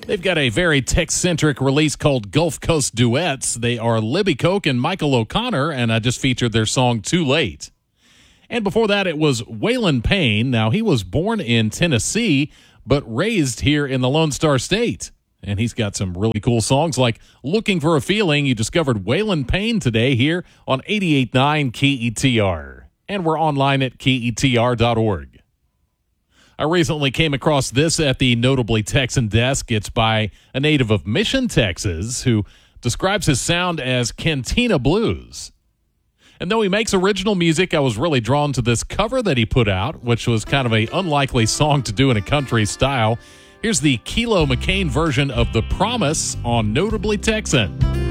They've got a very tech-centric release called Gulf Coast Duets. They are Libby Coke and Michael O'Connor, and I just featured their song Too Late. And before that, it was Waylon Payne. Now, he was born in Tennessee, but raised here in the Lone Star State. And he's got some really cool songs like Looking for a Feeling. You discovered Waylon Payne today here on 88.9 KETR. And we're online at KETR.org. I recently came across this at the Notably Texan desk. It's by a native of Mission, Texas, who describes his sound as Cantina Blues. And though he makes original music, I was really drawn to this cover that he put out, which was kind of an unlikely song to do in a country style. Here's the Kilo McCain version of The Promise on Notably Texan.